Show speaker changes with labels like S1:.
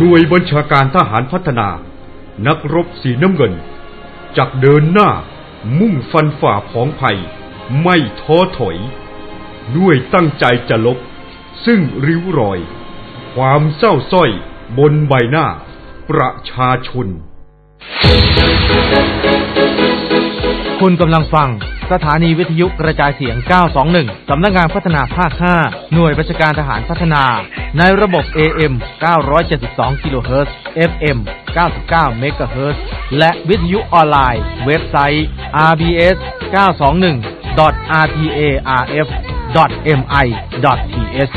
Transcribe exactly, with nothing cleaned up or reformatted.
S1: หน่วยบัญชาการทหารพัฒนานักรบสีน้ำเงินจักเดินหน้ามุ่งฟันฝ่าผองภัยไม่ท้อถอยด้วยตั้งใจจะลบซึ่งริ้วรอยความเศร้าส้อยบนใบหน้าประชาชน
S2: คุณกำลังฟังสถานีวิทยุกระจายเสียงเก้าสองหนึ่งสำนักงานพัฒนาภาคห้าหน่วยบัญชาการทหารพัฒนาในระบบ เอ เอ็ม เก้าร้อยเจ็ดสิบสอง กิโลเฮิรตซ์ เอฟ เอ็ม เก้าสิบเก้า เมกะเฮิรตซ์และวิทยุออนไลน์เว็บไซต์ อาร์ บี เอส เก้าสองหนึ่ง ดอท อาร์ ที เอ อาร์ เอฟ ดอท เอ็ม ไอ ดอท ที เอช